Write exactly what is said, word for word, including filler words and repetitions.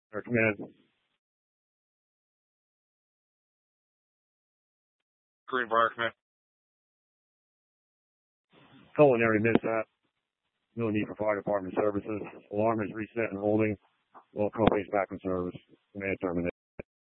Air Command. Greenbrier Command. Culinary mishap. No need for fire department services. Alarm is reset and holding. All companies back in service. Command terminated.